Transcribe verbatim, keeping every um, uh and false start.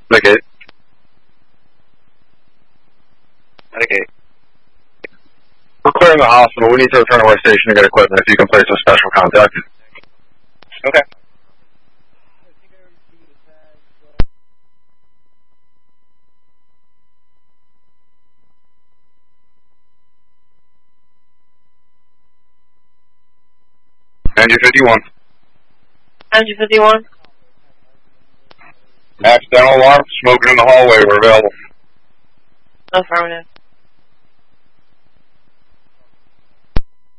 Medicaid. Medicaid. We're clearing the hospital. We need to return to our station to get equipment if you can place a special contact. Okay. N G fifty-one. N G fifty-one. Accidental alarm, smoking in the hallway, we're available. Affirmative.